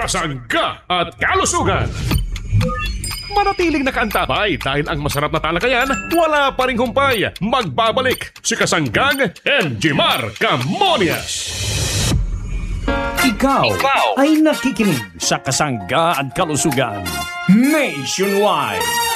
kasangga at kalusugan. Manatiling nakaantabay dahil ang masarap na talakayan wala pa ring humpay. Magbabalik si Kasanggang MG Mar Camonias. Ikaw ay nakikinig sa Kasangga at Kalusugan Nationwide.